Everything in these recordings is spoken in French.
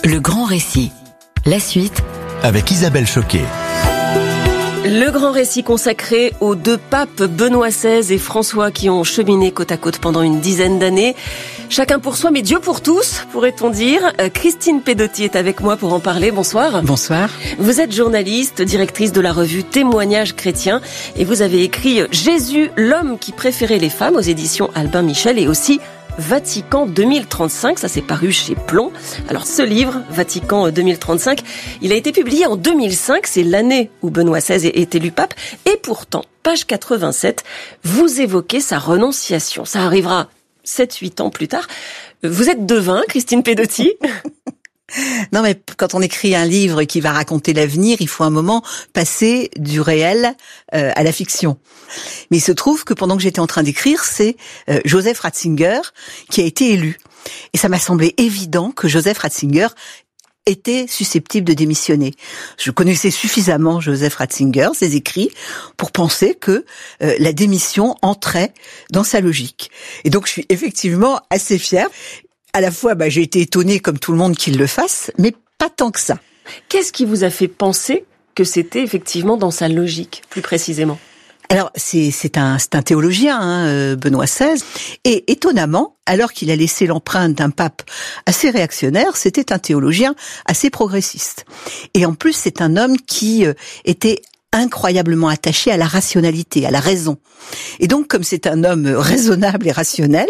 Le grand récit. La suite avec Isabelle Choquet. Le grand récit consacré aux deux papes Benoît XVI et François qui ont cheminé côte à côte pendant une dizaine d'années. Chacun pour soi, mais Dieu pour tous, pourrait-on dire. Christine Pedotti est avec moi pour en parler. Bonsoir. Bonsoir. Vous êtes journaliste, directrice de la revue Témoignages chrétiens et vous avez écrit Jésus, l'homme qui préférait les femmes aux éditions Albin Michel et aussi Vatican 2035, ça s'est paru chez Plomb. Alors ce livre, Vatican 2035, il a été publié en 2005, c'est l'année où Benoît XVI est élu pape. Et pourtant, page 87, vous évoquez sa renonciation. Ça arrivera 7-8 ans plus tard. Vous êtes devin, Christine Pedotti? Non, mais quand on écrit un livre qui va raconter l'avenir, il faut un moment passer du réel à la fiction. Mais il se trouve que pendant que j'étais en train d'écrire, c'est Joseph Ratzinger qui a été élu. Et ça m'a semblé évident que Joseph Ratzinger était susceptible de démissionner. Je connaissais suffisamment Joseph Ratzinger, ses écrits, pour penser que la démission entrait dans sa logique. Et donc je suis effectivement assez fière. À la fois, j'ai été étonnée comme tout le monde qu'il le fasse, mais pas tant que ça. Qu'est-ce qui vous a fait penser que c'était effectivement dans sa logique, plus précisément? Alors, c'est un théologien, Benoît XVI, et étonnamment, alors qu'il a laissé l'empreinte d'un pape assez réactionnaire, c'était un théologien assez progressiste. Et en plus, c'est un homme qui était incroyablement attaché à la rationalité, à la raison. Et donc, comme c'est un homme raisonnable et rationnel,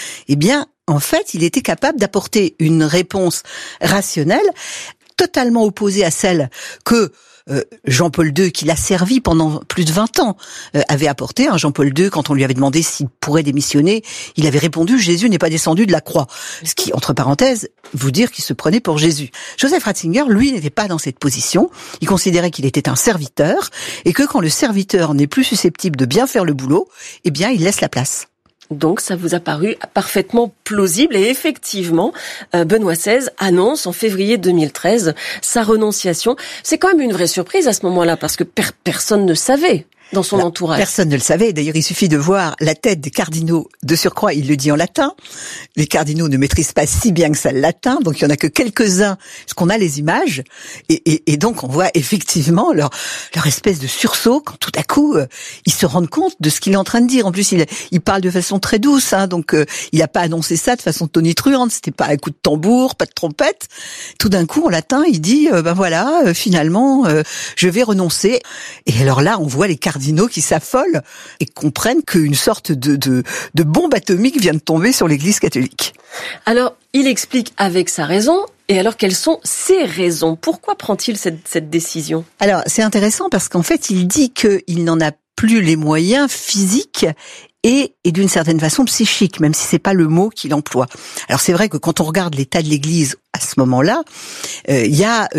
en fait, il était capable d'apporter une réponse rationnelle totalement opposée à celle que Jean-Paul II, qui l'a servi pendant plus de 20 ans, avait apporté. Jean-Paul II, quand on lui avait demandé s'il pourrait démissionner, il avait répondu « Jésus n'est pas descendu de la croix ». Ce qui, entre parenthèses, vous dire qu'il se prenait pour Jésus. Joseph Ratzinger, lui, n'était pas dans cette position. Il considérait qu'il était un serviteur et que quand le serviteur n'est plus susceptible de bien faire le boulot, il laisse la place. Donc ça vous a paru parfaitement plausible et effectivement, Benoît XVI annonce en février 2013 sa renonciation. C'est quand même une vraie surprise à ce moment-là parce que personne ne savait dans son entourage. Personne ne le savait. D'ailleurs, il suffit de voir la tête des cardinaux. De surcroît, il le dit en latin. Les cardinaux ne maîtrisent pas si bien que ça le latin, donc il y en a que quelques-uns, parce qu'on a les images, et donc on voit effectivement leur espèce de sursaut quand tout à coup ils se rendent compte de ce qu'il est en train de dire. En plus, il parle de façon très douce, donc il n'a pas annoncé ça de façon tonitruante. C'était pas un coup de tambour, pas de trompette. Tout d'un coup, en latin, il dit finalement, je vais renoncer. Et alors là, on voit les cardinaux qui s'affolent et comprennent qu'une sorte de bombe atomique vient de tomber sur l'Église catholique. Alors, il explique avec sa raison. Et alors, quelles sont ses raisons? Pourquoi prend-il cette décision? Alors, c'est intéressant parce qu'en fait, il dit qu'il n'en a plus les moyens physiques et d'une certaine façon psychique, même si c'est pas le mot qu'il emploie. Alors c'est vrai que quand on regarde l'état de l'Église à ce moment-là, il y a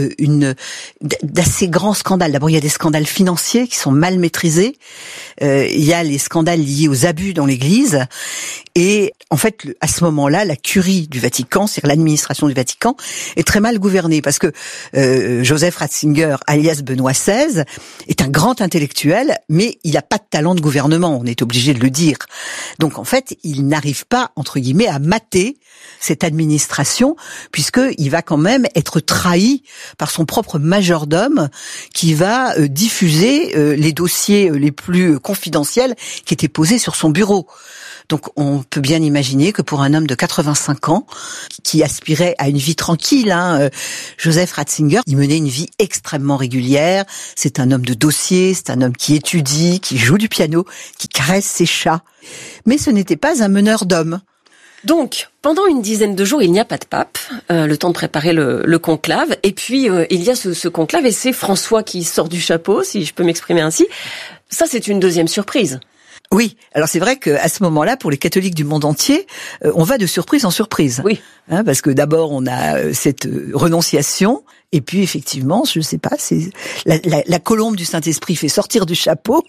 d'assez grands scandales. D'abord, il y a des scandales financiers qui sont mal maîtrisés. Il y a les scandales liés aux abus dans l'Église. Et en fait, à ce moment-là, la curie du Vatican, c'est-à-dire l'administration du Vatican, est très mal gouvernée parce que Joseph Ratzinger, alias Benoît XVI, est un grand intellectuel, mais il n'a pas de talent de gouvernement. On est obligé de le dire. Donc en fait, il n'arrive pas, entre guillemets, à mater cette administration, puisqu'il va quand même être trahi par son propre majordome qui va diffuser les dossiers les plus confidentiels qui étaient posés sur son bureau. Donc on peut bien imaginer que pour un homme de 85 ans, qui aspirait à une vie tranquille, Joseph Ratzinger, il menait une vie extrêmement régulière. C'est un homme de dossier, c'est un homme qui étudie, qui joue du piano, qui caresse ses chats. Mais ce n'était pas un meneur d'hommes. Donc, pendant une dizaine de jours, il n'y a pas de pape, le temps de préparer le conclave. Et puis, il y a ce conclave et c'est François qui sort du chapeau, si je peux m'exprimer ainsi. Ça, c'est une deuxième surprise. Oui, alors c'est vrai qu'à ce moment-là, pour les catholiques du monde entier, on va de surprise en surprise. Oui. Parce que d'abord, on a cette renonciation, et puis effectivement, je sais pas, c'est la colombe du Saint-Esprit fait sortir du chapeau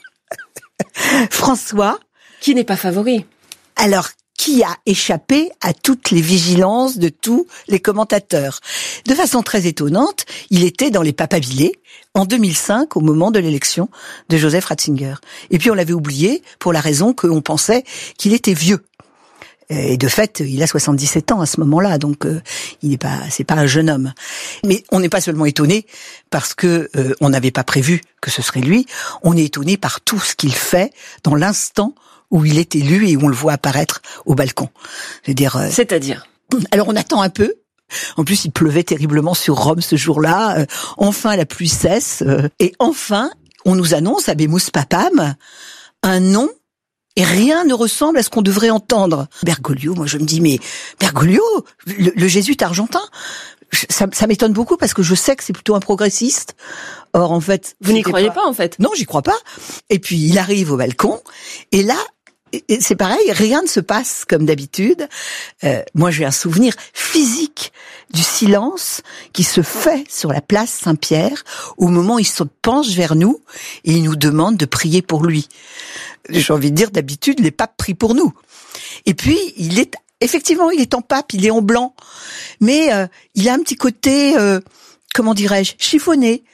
François. Qui n'est pas favori. Alors, qui a échappé à toutes les vigilances de tous les commentateurs. De façon très étonnante, il était dans les papabilés en 2005 au moment de l'élection de Joseph Ratzinger. Et puis on l'avait oublié pour la raison qu'on pensait qu'il était vieux. Et de fait, il a 77 ans à ce moment-là, donc c'est pas un jeune homme. Mais on n'est pas seulement étonné parce que on n'avait pas prévu que ce serait lui. On est étonné par tout ce qu'il fait dans l'instant où il est élu et où on le voit apparaître au balcon. C'est-à-dire. Alors on attend un peu. En plus, il pleuvait terriblement sur Rome ce jour-là. Enfin, la pluie cesse. Et enfin, on nous annonce, Habemus Papam, un nom. Et rien ne ressemble à ce qu'on devrait entendre. Bergoglio, moi je me dis, mais Bergoglio, le jésuite argentin, ça m'étonne beaucoup parce que je sais que c'est plutôt un progressiste. Or, en fait... Vous n'y croyez pas, en fait? Non, j'y crois pas. Et puis, il arrive au balcon, et là, c'est pareil, rien ne se passe comme d'habitude. Moi, j'ai un souvenir physique du silence qui se fait sur la place Saint-Pierre au moment où il se penche vers nous et il nous demande de prier pour lui. J'ai envie de dire, d'habitude, les papes prient pour nous. Et puis, effectivement, il est en pape, il est en blanc, mais il a un petit côté, comment dirais-je, chiffonné.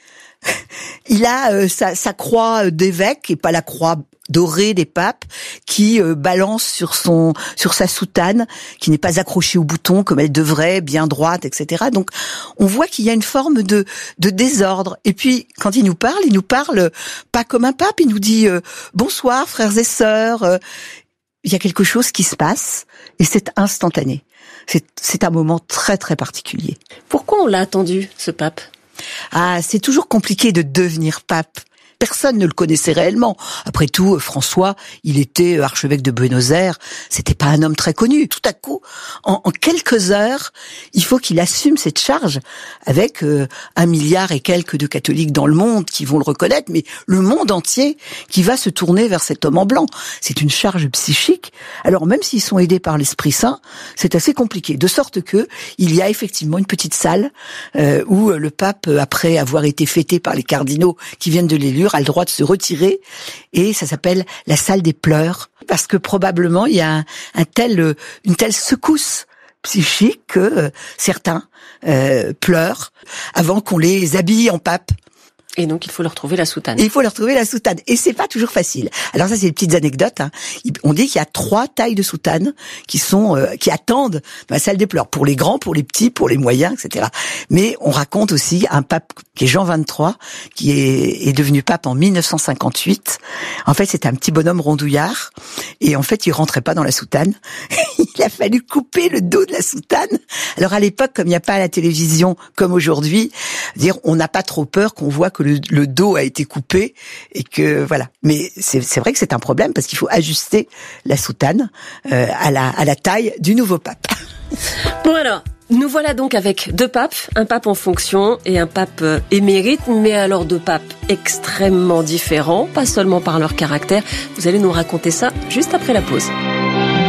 Il a sa croix d'évêque et pas la croix dorée des papes qui balance sur sa soutane, qui n'est pas accrochée au bouton comme elle devrait, bien droite, etc. Donc on voit qu'il y a une forme de désordre. Et puis quand il nous parle pas comme un pape, il nous dit bonsoir frères et sœurs. Il y a quelque chose qui se passe et c'est instantané. C'est un moment très très particulier. Pourquoi on l'a attendu, ce pape ? Ah, c'est toujours compliqué de devenir pape. Personne ne le connaissait réellement. Après tout, François, il était archevêque de Buenos Aires. C'était pas un homme très connu. Tout à coup, en quelques heures, il faut qu'il assume cette charge avec 1 milliard et quelques de catholiques dans le monde qui vont le reconnaître, mais le monde entier qui va se tourner vers cet homme en blanc. C'est une charge psychique. Alors même s'ils sont aidés par l'Esprit Saint, c'est assez compliqué. De sorte que il y a effectivement une petite salle où le pape, après avoir été fêté par les cardinaux qui viennent de l'élire, a le droit de se retirer, et ça s'appelle la salle des pleurs, parce que probablement il y a une telle secousse psychique que certains pleurent avant qu'on les habille en pape. Et donc, il faut leur trouver la soutane. Et c'est pas toujours facile. Alors ça, c'est des petites anecdotes. On dit qu'il y a 3 tailles de soutane qui attendent dans la salle des pleurs. Pour les grands, pour les petits, pour les moyens, etc. Mais on raconte aussi un pape qui est Jean XXIII, qui est devenu pape en 1958. En fait, c'est un petit bonhomme rondouillard. Et en fait, il rentrait pas dans la soutane. Il a fallu couper le dos de la soutane. Alors à l'époque, comme il n'y a pas la télévision comme aujourd'hui, on n'a pas trop peur qu'on voit que le dos a été coupé et que voilà. Mais c'est vrai que c'est un problème parce qu'il faut ajuster la soutane à la taille du nouveau pape. Bon alors, nous voilà donc avec 2 papes, un pape en fonction et un pape émérite, mais alors 2 papes extrêmement différents, pas seulement par leur caractère. Vous allez nous raconter ça juste après la pause.